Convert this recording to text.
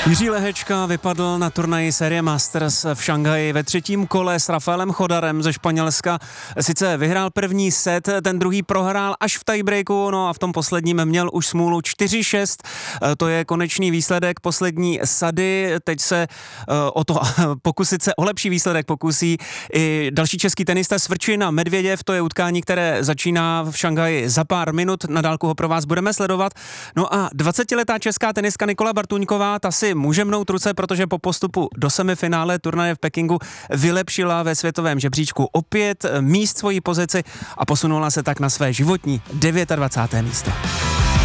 Jiří Lehečka vypadl na turnaji série Masters v Šanghaji ve třetím kole s Rafaelem Chodarem ze Španělska. Sice vyhrál první set, ten druhý prohrál až v tiebreaku, no a v tom posledním měl už smůlu 4-6. To je konečný výsledek poslední sady. Teď se o to pokusit se o lepší výsledek pokusí i další český tenista Svrčin a Medvěděv. To je utkání, které začíná v Šanghaji za pár minut. Na dálku ho pro vás budeme sledovat. No a 20letá česká tenistka Nikola Bartuňková, ta si může mnout ruce, protože po postupu do semifinále turnaje v Pekingu vylepšila ve světovém žebříčku opět míst svojí pozici a posunula se tak na své životní 29. místo.